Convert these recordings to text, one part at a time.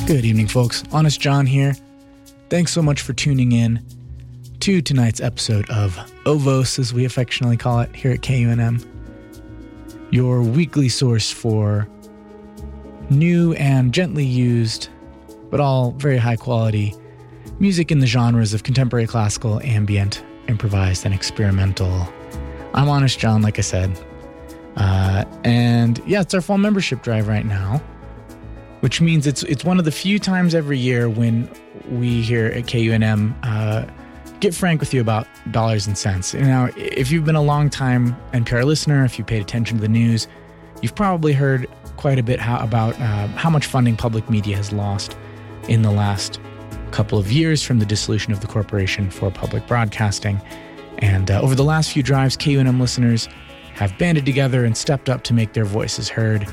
Good evening, folks. Honest John here. Thanks so much for tuning in to tonight's episode of OVOS, as we affectionately call it here at KUNM, your weekly source for new and gently used, but all very high quality music in the genres of contemporary classical, ambient, improvised, and experimental. I'm Honest John, like I said. And yeah, it's our fall membership drive right now, which means it's one of the few times every year when we here at KUNM get frank with you about dollars and cents. Now, if you've been a long time NPR listener, if you paid attention to the news, you've probably heard quite a bit about how much funding public media has lost in the last couple of years from the dissolution of the Corporation for Public Broadcasting. And over the last few drives, KUNM listeners have banded together and stepped up to make their voices heard.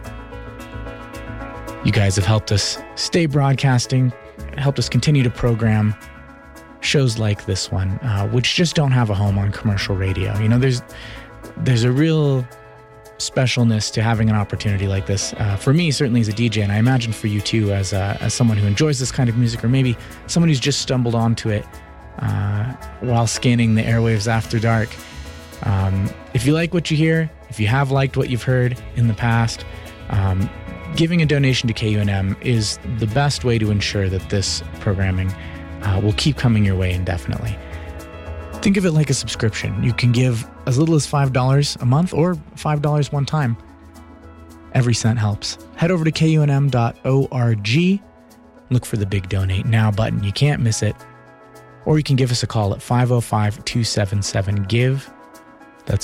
You guys have helped us stay broadcasting, helped us continue to program shows like this one, which just don't have a home on commercial radio. You know, there's a real specialness to having an opportunity like this. For me, certainly as a DJ, and I imagine for you too, as someone who enjoys this kind of music, or maybe someone who's just stumbled onto it while scanning the airwaves after dark. If you like what you hear, if you have liked what you've heard in the past, giving a donation to KUNM is the best way to ensure that this programming will keep coming your way indefinitely. Think of it like a subscription. You can give as little as $5 a month or $5 one time. Every cent helps. Head over to KUNM.org. Look for the big Donate Now button. You can't miss it. Or you can give us a call at 505-277-GIVE. That's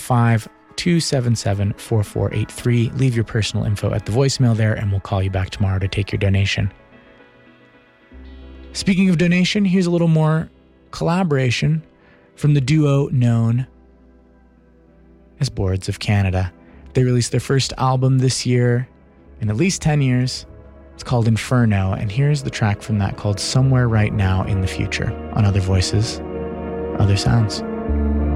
505-277-4483. Leave your personal info at the voicemail there, and we'll call you back tomorrow to take your donation. Speaking of donation, here's a little more collaboration from the duo known as Boards of Canada. They released their first album this year in at least 10 years. It's called Inferno, and here's the track from that called Somewhere Right Now in the Future on Other Voices, Other Sounds.